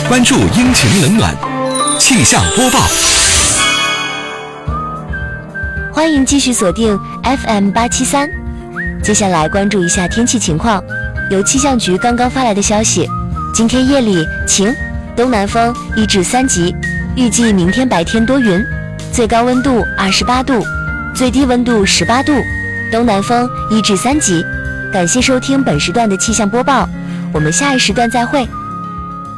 关注阴晴冷暖，气象播报。 欢迎继续锁定 FM873。接下来关注一下天气情况。由气象局刚刚发来的消息，今天夜里晴，东南风1至3级，预计明天白天多云，最高温度28度，最低温度18度，东南风1至3级。感谢收听本时段的气象播报，我们下一时段再会。